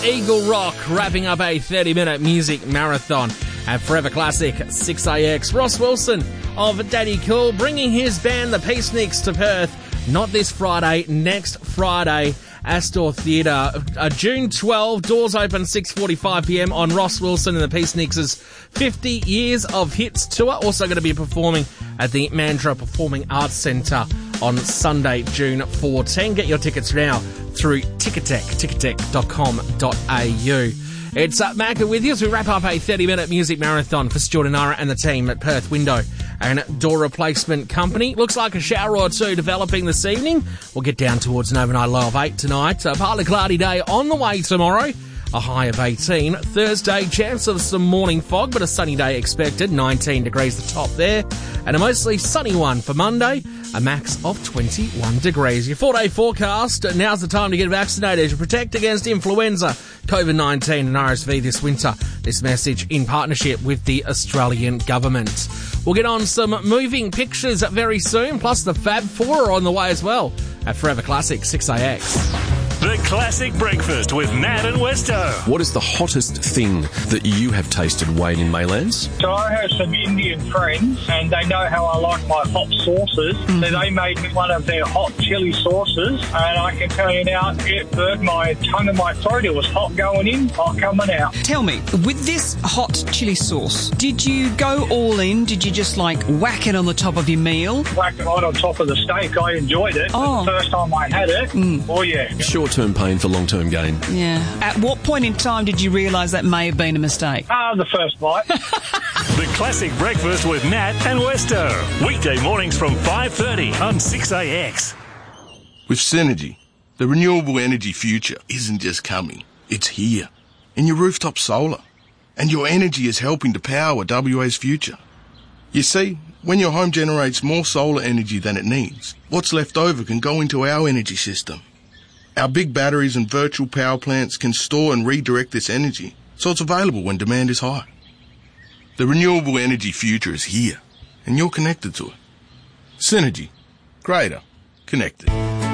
Eagle Rock, wrapping up a 30-minute music marathon at Forever Classic 6AX. Ross Wilson of Daddy Cool bringing his band, the Peaceniks, to Perth, not this Friday, next Friday, Astor Theatre. June 12, doors open 6:45pm on Ross Wilson and the Peaceniks' 50 Years of Hits tour. Also going to be performing at the Mandurah Performing Arts Centre on Sunday, June 14. Get your tickets now through Ticketek, ticketek.com.au. It's Macca with you as we wrap up a 30-minute music marathon for Stuart and Nara and the team at Perth Window and Door Replacement Company. Looks like a shower or two developing this evening. We'll get down towards an overnight low of 8 tonight. A partly cloudy day on the way tomorrow. A high of 18. Thursday, chance of some morning fog, but a sunny day expected. 19 degrees the top there. And a mostly sunny one for Monday. A max of 21 degrees. Your 4-day forecast. Now's the time to get vaccinated to protect against influenza, COVID-19 and RSV this winter. This message in partnership with the Australian government. We'll get on some moving pictures very soon. Plus the Fab Four are on the way as well at Forever Classic 6AX. The Classic Breakfast with Matt and Westo. What is the hottest thing that you have tasted, Wayne, in Maylands? So I have some Indian friends, and they know how I like my hot sauces. So they made me one of their hot chili sauces, and I can tell you now, it burnt my tongue and my throat. It was hot going in, hot coming out. Tell me, with this hot chili sauce, did you go all in? Did you just, whack it on the top of your meal? Whacked it right on top of the steak. I enjoyed it. Oh. The first time I had it, oh yeah. Short-term pain for long-term gain. Yeah. At what point in time did you realise that may have been a mistake? The first bite. The Classic Breakfast with Matt and Westo. Weekday mornings from 5:30 on 6AX. With Synergy, the renewable energy future isn't just coming, it's here. In your rooftop solar. And your energy is helping to power WA's future. You see, when your home generates more solar energy than it needs, what's left over can go into our energy system. Our big batteries and virtual power plants can store and redirect this energy, so it's available when demand is high. The renewable energy future is here, and you're connected to it. Synergy. Greater. Connected.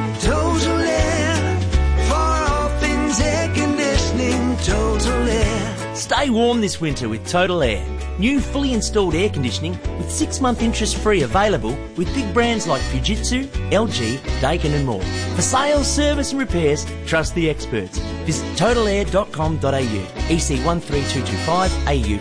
Total Air. For all things air conditioning, Total Air. Stay warm this winter with Total Air. New fully installed air conditioning with 6-month interest-free available with big brands like Fujitsu, LG, Daikin and more. For sales, service and repairs, trust the experts. Visit totalair.com.au, EC 13225, AU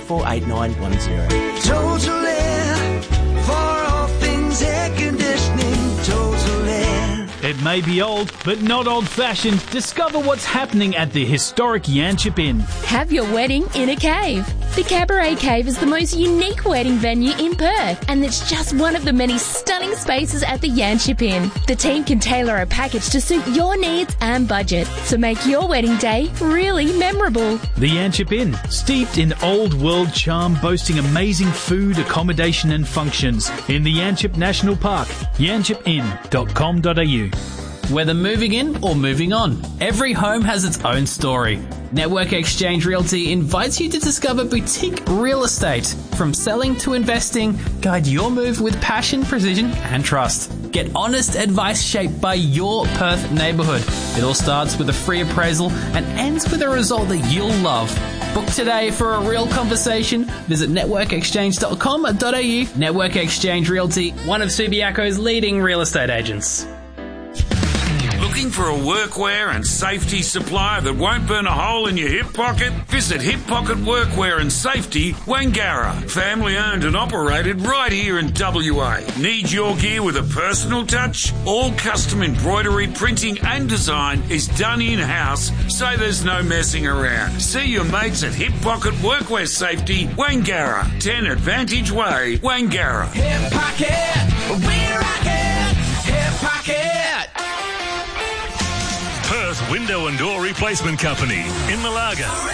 48910. Total Air. For all things air conditioning, Total Air. It may be old, but not old-fashioned. Discover what's happening at the historic Yanchep Inn. Have your wedding in a cave. The Cabaret Cave is the most unique wedding venue in Perth, and it's just one of the many stunning spaces at the Yanchep Inn. The team can tailor a package to suit your needs and budget, so make your wedding day really memorable. The Yanchep Inn, steeped in old-world charm, boasting amazing food, accommodation and functions in the Yanchep National Park. yanchepinn.com.au. Whether moving in or moving on, every home has its own story. Network Exchange Realty invites you to discover boutique real estate. From selling to investing, guide your move with passion, precision and trust. Get honest advice shaped by your Perth neighbourhood. It all starts with a free appraisal and ends with a result that you'll love. Book today for a real conversation. Visit networkexchange.com.au. Network Exchange Realty, one of Subiaco's leading real estate agents. Looking for a workwear and safety supplier that won't burn a hole in your hip pocket? Visit Hip Pocket Workwear and Safety, Wangara. Family owned and operated right here in WA. Need your gear with a personal touch? All custom embroidery, printing and design is done in-house, so there's no messing around. See your mates at Hip Pocket Workwear Safety, Wangara. 10 Advantage Way, Wangara. Hip Pocket. We rock it. Hip Pocket. Perth Window and Door Replacement Company in Malaga.